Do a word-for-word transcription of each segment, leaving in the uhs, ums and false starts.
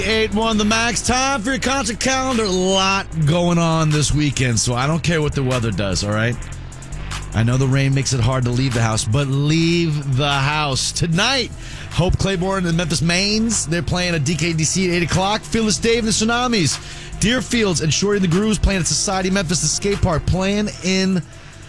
eight one The Max. Time for your concert calendar. A lot going on this weekend, so I don't care what the weather does, all right? I know the rain makes it hard to leave the house, but leave the house. Tonight, Hope Claiborne and Memphis Mains. They're playing at D K D C at eight o'clock. Phyllis Dave and the Tsunamis. Deerfields and Shorty and the Grooves playing at Society Memphis, the skate park, playing in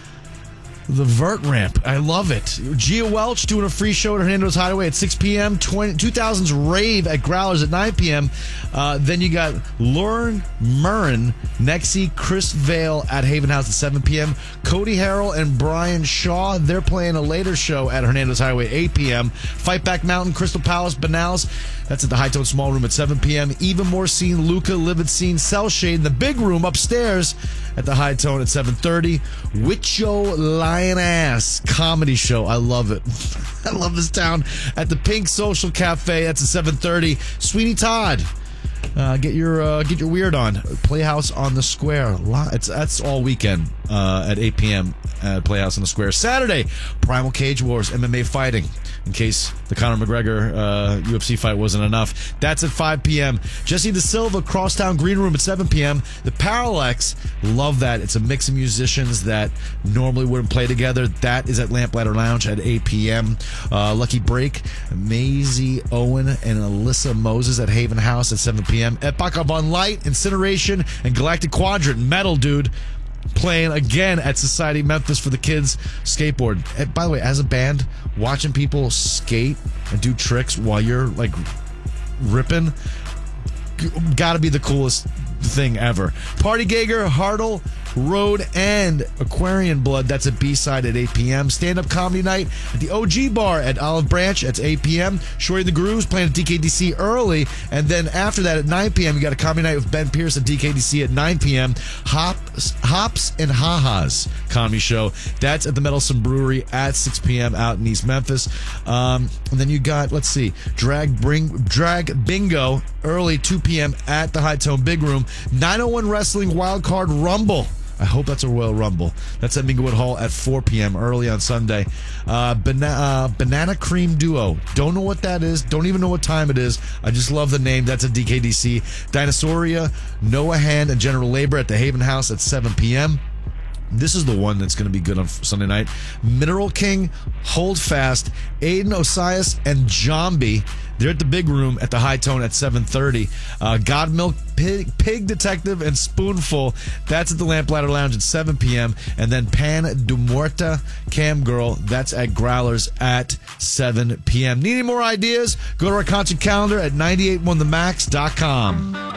the Vert Ramp. I love it. Gia Welch doing a free show at Hernando's Hideaway at six p.m. twenty, two thousands Rave at Growlers at nine p.m. Uh, then you got Lauren Murrin, Nexie, Chris Vale at Haven House at seven p.m. Cody Harrell and Brian Shaw, they're playing a later show at Hernando's Hideaway at eight p.m. Fight Back Mountain, Crystal Palace, Banals, that's at the High Tone Small Room at seven p.m. Even More Scene, Luca, Livid Scene, Cell Shade in the big room upstairs at the High Tone at seven thirty. Witcho Lion Ass Comedy Show. I love it. I love this town. At the Pink Social Cafe, that's at seven thirty. Sweeney Todd. Uh, get your uh, get your weird on. Playhouse on the Square. It's, that's all weekend uh, at eight p.m. at Playhouse on the Square. Saturday, Primal Cage Wars, M M A fighting. In case the Conor McGregor uh, U F C fight wasn't enough. That's at five p.m. Jesse Da Silva, Crosstown Green Room at seven p.m. The Parallax, love that. It's a mix of musicians that normally wouldn't play together. That is at Lamplighter Lounge at eight p.m. Uh, Lucky Break, Maisie Owen and Alyssa Moses at Haven House at seven p.m. Epoch of Unlight, Incineration, and Galactic Quadrant, Metal Dude, playing again at Society Memphis for the kids skateboard. And by the way, as a band, watching people skate and do tricks while you're like ripping, gotta be the coolest thing ever. Party Gager, Hartle, Road, and Aquarian Blood, that's at B-Side at eight p.m. Stand-up comedy night at the O G Bar at Olive Branch at eight p.m. Shorty and the Grooves playing at D K D C early, and then after that at nine p.m. you got a comedy night with Ben Pierce at D K D C at nine p.m. Hops, Hops and Ha-Ha's comedy show, that's at the Meddlesome Brewery at six p.m. out in East Memphis. Um, and then you got, let's see, Drag Bring Drag Bingo early two p.m. at the High Tone Big Room. nine oh one Wrestling Wildcard Rumble. I hope that's a Royal Rumble. That's at Minglewood Hall at four p.m. early on Sunday. Uh, bana- uh, Banana Cream Duo. Don't know what that is. Don't even know what time it is. I just love the name. That's at D K D C. Dinosauria, Noah Hand, and General Labor at the Haven House at seven p.m. This is the one that's going to be good on Sunday night. Mineral King, Hold Fast, Aiden Osias, and Jambi. They're at the Big Room at the High Tone at seven thirty. Uh, Godmilk, Pig, Pig Detective, and Spoonful. That's at the Lamplighter Lounge at seven p.m. And then Pan de Muerta, Cam Girl. That's at Growlers at seven p.m. Need any more ideas? Go to our concert calendar at nine eight one the max dot com.